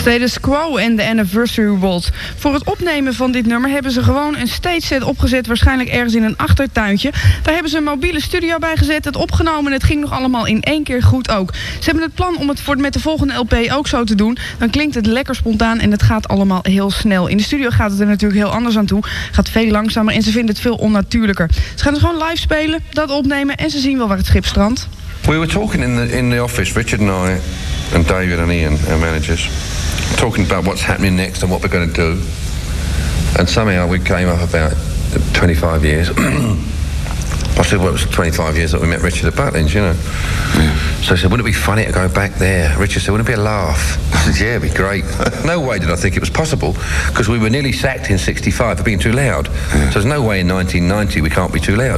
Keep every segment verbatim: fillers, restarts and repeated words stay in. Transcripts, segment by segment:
Status Quo en de Anniversary Waltz. Voor het opnemen van dit nummer hebben ze gewoon een stage set opgezet, waarschijnlijk ergens in een achtertuintje. Daar hebben ze een mobiele studio bij gezet, het opgenomen en het ging nog allemaal in één keer goed ook. Ze hebben het plan om het voor, met de volgende L P ook zo te doen. Dan klinkt het lekker spontaan en het gaat allemaal heel snel. In de studio gaat het er natuurlijk heel anders aan toe. Gaat veel langzamer en ze vinden het veel onnatuurlijker. Ze gaan dus gewoon live spelen, dat opnemen en ze zien wel waar het schip strandt. We were talking in the in the office, Richard and I, and David and Ian, our managers, talking about what's happening next and what we're going to do. And somehow we came up about twenty-five years. I said, well, it was twenty-five years that we met Richard at Butlins, you know. Yeah. So I said, wouldn't it be funny to go back there? Richard said, wouldn't it be a laugh? I said, yeah, it'd be great. No way did I think it was possible, because we were nearly sacked in sixty-five for being too loud. Yeah. So there's no way in nineteen ninety we can't be too loud.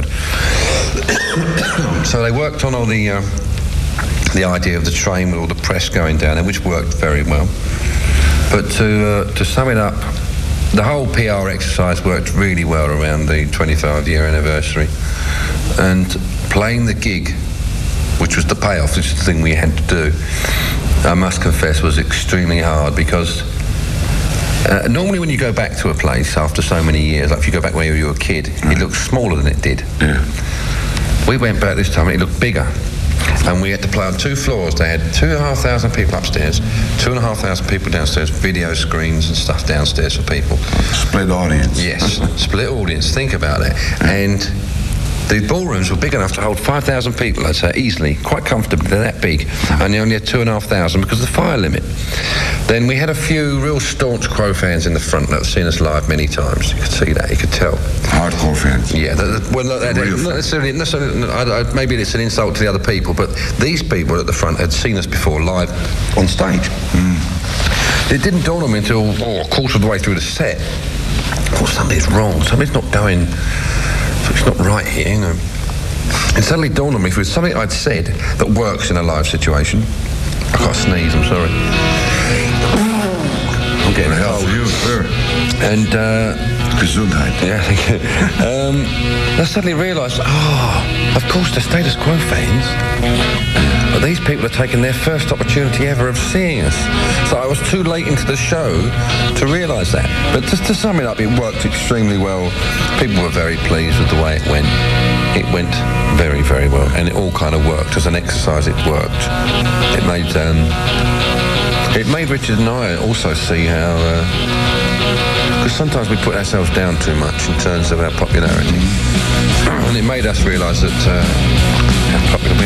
So they worked on all the uh, the idea of the train with all the press going down there, which worked very well. But to uh, to sum it up, the whole P R exercise worked really well around the twenty-five year anniversary. And playing the gig, which was the payoff, which is the thing we had to do, I must confess was extremely hard, because uh, normally when you go back to a place after so many years, like if you go back when you were a kid, right, it looks smaller than it did. Yeah. We went back this time and it looked bigger. And we had to play on two floors. They had two and a half thousand people upstairs, two and a half thousand people downstairs, video screens and stuff downstairs for people. Split audience. Yes, split audience. Think about that. And the ballrooms were big enough to hold five thousand people, I'd say, easily, quite comfortably. They're that big. And they only had two and a half thousand because of the fire limit. Then we had a few real staunch Quo fans in the front that had seen us live many times. You could see that, you could tell. Hardcore fans. Yeah, the, the, well, not, not necessarily, necessarily I, I, maybe it's an insult to the other people, but these people at the front had seen us before live on stage. Mm. It didn't dawn on me until oh, a quarter of the way through the set. Oh, something's wrong, something's not going... It's not right here, you know. It suddenly dawned on me if it was something I'd said that works in a live situation. I got to sneeze, I'm sorry. I'm getting a cold. You, sir. And, uh... Gesundheit. Yeah, thank you. Um, I suddenly realised, oh, of course, the Status Quo fans, but these people are taking their first opportunity ever of seeing us. So I was too late into the show to realise that. But just to sum it up, it worked extremely well. People were very pleased with the way it went. It went very, very well. And it all kind of worked. As an exercise, it worked. It made, um, it made Richard and I also see how... Uh, Because sometimes we put ourselves down too much in terms of our popularity. And it made us realise that uh, how popular we are.